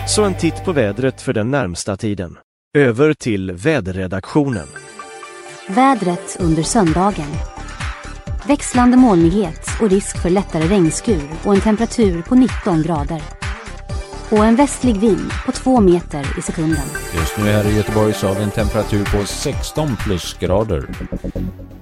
Så en titt på vädret för den närmsta tiden. Över till väderredaktionen. Vädret under söndagen. Växlande molnighet och risk för lättare regnskur och en temperatur på 19 grader. Och en västlig vind på 2 meter i sekunden. Just nu här i Göteborg så har vi en temperatur på 16 plusgrader.